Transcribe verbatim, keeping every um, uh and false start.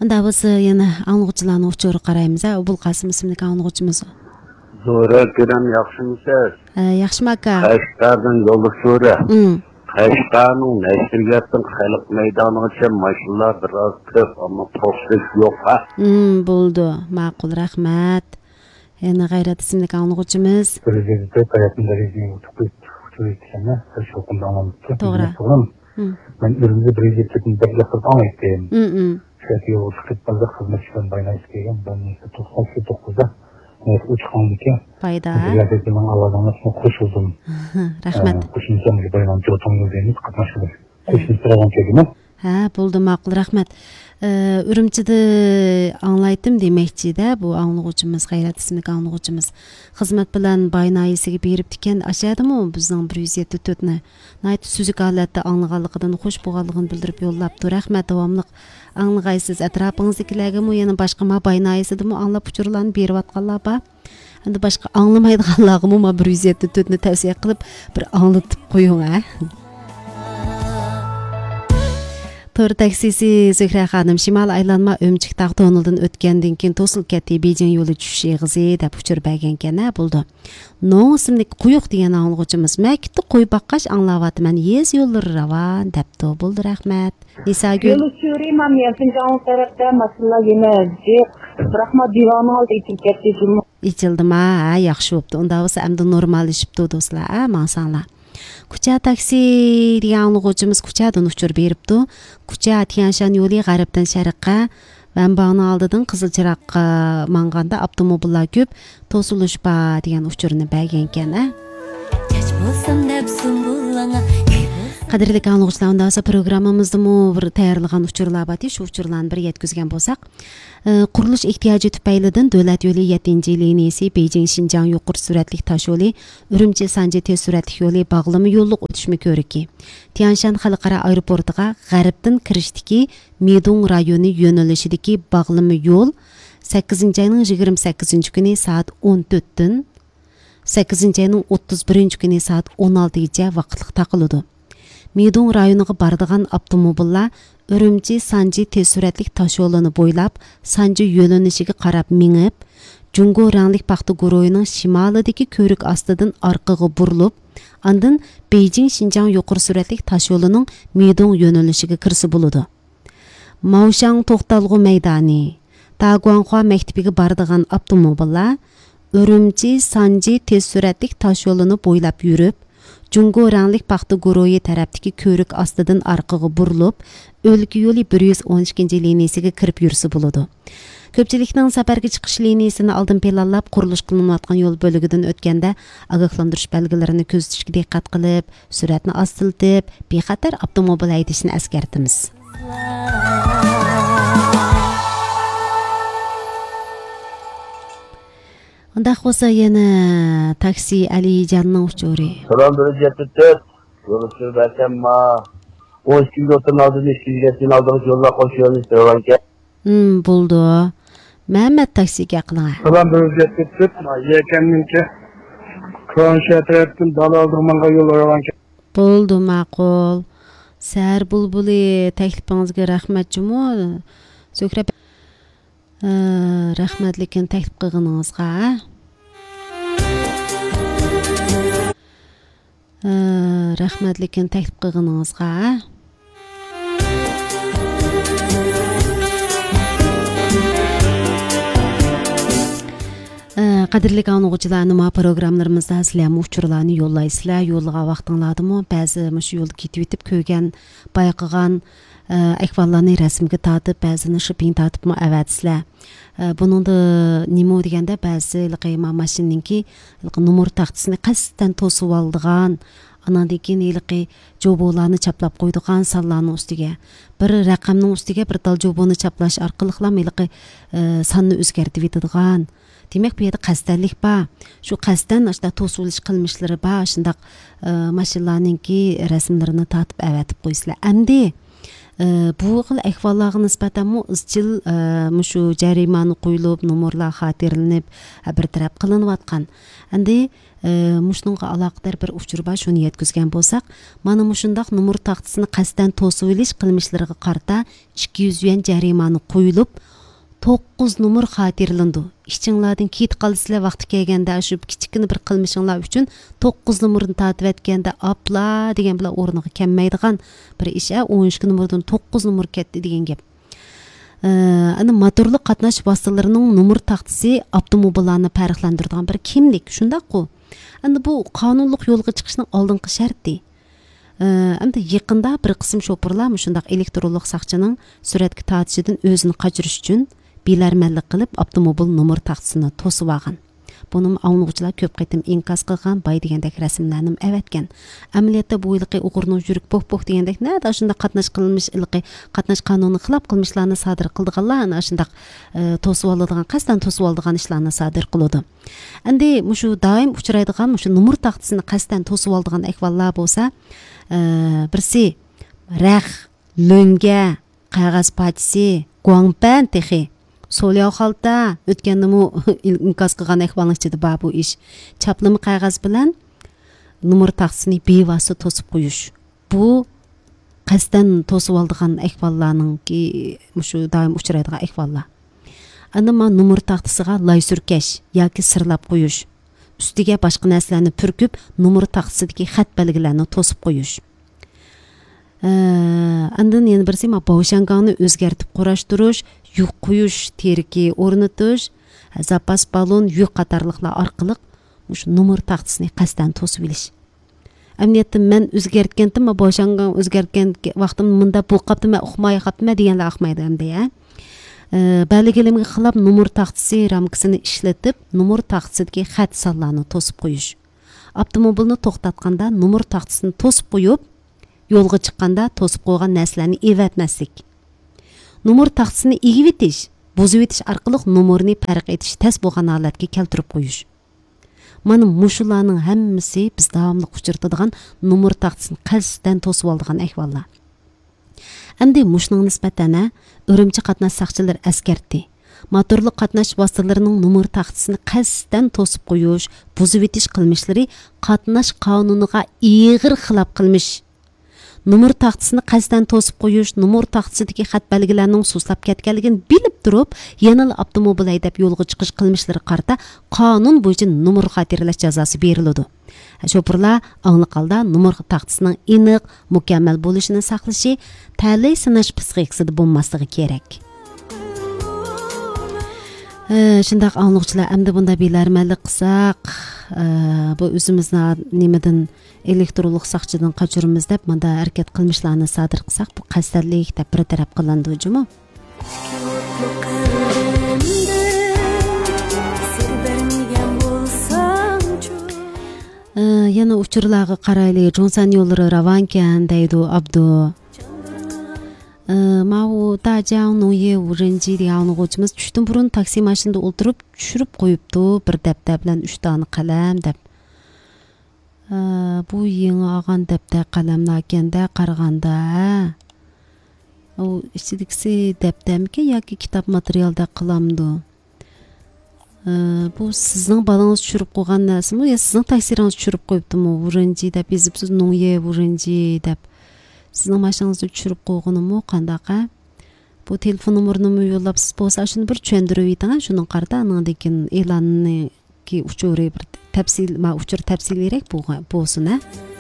Unda biz yana anlıqçılarning uçuru qaraymiz. Obul Qasim ismli anlıqçımız. Zo'ra ko'ram yaxshimisiz? Yaxshimi aka? Qashqardan yo'llik zo'ra. Qashqarning Nashriyatning xalq maydonigacha mashinalar biroz ko'p, ammo to'xtash yo'q. Hmm, bo'ldi. Ma'qul, rahmat. Yana G'ayrat ismli anlıqçımız. To'g'ri. Ben ürünü bir yetkisin bir yakıt anlayayım. Hmm. Şöyle yol çıkıp bazı hizmetçilerin bayına isteyen ben neyse doksan dokuzda neyse uçkanlıkken Payda. Ziyadetinden Allah'dan nasıl hoş oldum. Rahmat. Kuşun sanırı bayılan çoğutamlı deniz katlaşılır. Kuşun sıradan çekimi. Ha, bo'ldi, ma'qul, rahmat. Urumchida anglaydim demakchi-da, bu anlıqçımız, G'ayrat ismli anlıqçımız. Xizmat bilan baynoyisiga berib tikan ashadimi bizning bir yuz yetmish to'rt ni. Nayt suzik holatda anglaganligidan xush bo'lganligini bildirib yo'llabdi. Rahmat, davomliq anglag'aysiz. Atrofingizdagilarga mu yana boshqa ma baynoyisidimi anglab uchurlarni berib atganlar bor. Endi boshqa anglamaydiganlarga mu bir yuz yetmish to'rt ni tavsiya qilib bir anglatib qo'ying, ha. Tur taksisi Zühra Hanım Şimal aylanma Ömçük Tağ tonuldan ötkendan keyin to'silib ketdi, Beijing yo'li tushish eg'izi deb uchur bergan bo'ldi. No ismli quyuq degan anglag'uchimiz makitda qo'y baqqash anglayapman, yes yo'llar ravon debdi. Bo'ldi, rahmat. Nisagul. Yo'l sürüyəm, Sincan tarafda masala yemədi. Rahmat divanı aldı itilib ketdi. İçildimi? Ha, yaxshi bo'pti. Unda bo'lsa endi normallashibdi do'stlar, ha, masanlar. Kucha taksi degan anglag'uchimiz kuchadan uchur beribdi. Kucha Tianshan yo'li g'arbdan sharqqa va Bangni oldidan Qizilchiroqqa manganda avtomobillar ko'p, to'silish bor degan uchurni bergan ekan. Qadrli anglag'uchilar, unda bo'lsa programmamizda mu bir tayyorlagan uchurlar bor, shu uchurlarni bir yetkazgan bo'lsak, qurilish ehtiyoji tufaylidan davlat yo'li yettinchi liniyasi Beijing Xinjiang yuqori suratli tosh yo'li, Urumchi Sanji tez suratli yo'li bog'lama yo'lliq o'tishma ko'riki. Tianshan xalqaro aeroportiga g'arbdan kirishdiki Medong rayoni yo'nalishidagi bog'lama yo'l sakkizinchi oyning yigirma sakkizinchi kuni soat o'n to'rt dan sakkizinchi oyning o'ttiz birinchi kuni soat o'n oltigacha vaqtliq taqiladi. Medong rayoniga boradigan avtomobillar Urumchi Sanji tez suratli tosh yo'lini bo'ylab Sanji yo'linishiga qarab minib, Jungo ranglik paxta guruhining shimolidagi ko'rik ostidan orqaga burilib, andan Beijing Xinjiang yuqori suratli tosh yo'lining Medong yo'nalishiga kirsa bo'ladi. Maoshang to'xtalg'u maydoni, Daguanhua maktabiga boradigan avtomobillar Urumchi Sanji tez suratli tosh yo'lini bo'ylab yurib, Jungo ranglik paxta guruhi tarafdagi ko'rik ostidan orqaga burilib, o'lka yo'li bir yuz o'n ikkinchi liniyasiga kirib yursa bo'ladi. Ko'pchilikning safarga chiqish liniyasini oldin planlab qurilish qilinayotgan yo'l bo'ligidan o'tganda ogohlantirish belgilarini ko'zatishga diqqat qilib, suratni ostiltib, bexatar avtomobil haydashni eskartamiz. Unda bo'lsa yana taksi Alijonning uchuri. Salom bir yuz yetmish to'rt. Yo'l sürberken ma o'n ikki kilometrin oldin ishkiga aldığımız yo'lga qo'sh yo'lni istaganka. Hmm, bo'ldi. Muhammad taksiga qiling. Salom bir yuz yetmish to'rt. Yekenninki Kronşehir tarafdan Dalaldımanga yo'l oraganka. Bo'ldi, ma'qul. Sar bulbuli taklifingizga rahmat jumo. Zukra rahmatlikin taklif qilganingizga. Rahmatlikin taklif qilganingizga. Qadrli anglag'uchilar, nima programmalarımızda sizlarga uchurlarni yo'llaysizlar, yo'lga vaqtinglardimi? Ba'zi shu yo'lga ketib yetib ko'rgan, bayqagan ahvollarni rasmga tortib, ba'zini shipping tortibmi avatsizlar. Buningda nima deganda ba'zi ilqima mashinaningki nomer taxtasini qasddan to'sib oldigan, andan keyin ilqi jobolarni chaplab qo'ydigan sonlarning ustiga, bir raqamning ustiga bir dal joboni chaplash orqali ham ilqi sonni o'zgartirib yetadigan. Demek bu yerda qasddanlik bor. Shu qasddan ashda to'silish qilmishlari bor. Shundaq mashinalarningki rasmlarini tortib avatib qo'ysizlar. Endi bu xil ahvollarga nisbatan izchil shu jarimani qo'yilib nomerlar xotirlanib bir taraf qilinayotgan. Endi mushunga aloqador bir uchur bor shuni yetkazgan bo'lsak, mana mushundaq nomer taxtasini qasddan to'sib olish qilmishlariga qarata ikki yuz yuan jarimani qo'yilib to'qqiz nomer xotirlandi. İşçiңlardan ketib qolsizlar vaqti kelganda shu kichikina bir qilmishinglar uchun to'qqiz nomerni tatib etganda apla degan bilan o'rniga kelmaydigan bir ish, o'n ikki nomerdan to'qqiz nomer ketdi degan gap. Ana motorli qatnash vositalarining nomer taxtasi avtomobillarni farqlantiradigan bir kimlik, shundaq-ku. Endi bu qonunliq yo'lga chiqishning oldingi sharti. Endi yaqinda bir qism shoferlar shundaq elektronlik saqchining suratga tortishidan o'zini qochirish uchun bilarmanlik qilib avtomobil nomer taxtasini to'sib olgan. Buni avnug'chilar ko'p qaytim inkos qilgan, bay degandek rasmlarni avatgan. Amaliyotda bu ilqi o'g'irning yurik poq-poq degandek nada shunda qatnash qilmish ilqi qatnash qonunini xilof qilmishlarni sodir qildiganlar ana shundaq to'sib oladigan, qasdan to'sib oladigan ishlarni sodir qiladi. Endi mushu doim uchraydigan mushu nomer taxtasini qasdan to'sib oladigan ahvollar bo'lsa, birsi raq, lo'nga, qog'oz parchasi, guangpan texi Solya xalta o'tganda mu inkos qilgan ahvolning ichida bor bu ish. Chaplama qog'oz bilan nomer taxtasini bevosita to'sib qo'yish. Bu qasddan to'sib oladigan ahvollarningki shu doim uchraydigan ahvollar. Ana men nomer taxtasiga lay surkash yoki sirlab qo'yish. Ustiga boshqa narsalarni purkib, nomer taxtasidagi xat belgilarini to'sib qo'yish. Andan yana birisi ma boshanganni o'zgartib qurashtirish, yuk qo'yish, terki o'rnatish, zapas balon, yuk qatorliqlar orqali shu nomer taxtasini qasddan to'sib olish. Amniyatda men o'zgartgandim, ma boshangan o'zgartgan vaqtim munda bu qapti men uqmay qaptma deganlar uqmaydi endi ya. Belgilamga xilop nomer taxtasi ramkasini ishlatib, nomer taxtasidagi xat sonlarni to'sib qo'yish. Avtomobilni to'xtatganda nomer taxtasini to'sib qo'yib, yo'lga chiqqanda to'sib qo'ygan narsalarni evatmaslik. Nomer taxtasini egib etish, buzib etish orqali nomerni farq etish tas bo'lgan holatga keltirib qo'yish. Mana mushularning hammasi biz davomli uchirtadigan nomer taxtasini qasddan to'sib oladigan ahvollar. Endi mushning nisbatan Urumchi qatnash saqchilari askarti. Motorli qatnash vositalarining nomer taxtasini qasddan to'sib qo'yish, buzib etish qilmishlari qatnash qonuniga ig'ir xilof qilmish. Nomer taxtasini qasddan to'sib qo'yish, nomer taxtasidagi xat belgilarning suslab ketganligini bilib turib, yana avtomobil haydab yo'lga chiqish qilmishlari qarta qonun bo'yicha nomer xotirlash jazosi beriladi. Shoferlar aniqalda nomer taxtasining aniq, mukammal bo'lishini saqlashi, ta'lim sinash psixikasida bo'lmasligi kerak. Shundaq anlıqçılar endi bunda bilarmanlik qilsak, bu o'zimizni nimadan elektronlik saqchidan qochiramiz deb menda harakat qilmishlarni sodir qilsak, bu qasdlik deb bir taraf qilindi o'jimi? Yana uchurlarga qarayli, Johnson yo'llari ravankan deydi Abdu. Mao Dajang Noye Urenji degan o'quvchimiz tushdan burun taksi mashinada o'tirib tushirib qo'yibdi bir daftar bilan uch dona qalam deb. Bu yangi olgan daftar qalamlar ekanda qaraganda, u ichidagi daftarmiki yoki kitob materialda qalamdi. Bu sizning balangiz tushirib qo'ygan narsami yo sizning taksiringiz tushirib qo'yibdimi? Urenji deb yozib, siz Noye Urenji deb sizning mashinangizni tushirib qo'yganimi qandaqa? Bu telefon nomerini yo'llab siz bo'lsa shuni bir tushuntirib yeting, shuning qarta aningdan e'lonni ki uchuri bir tafsil, ma uchur tafsilroq bo'lsin, ha.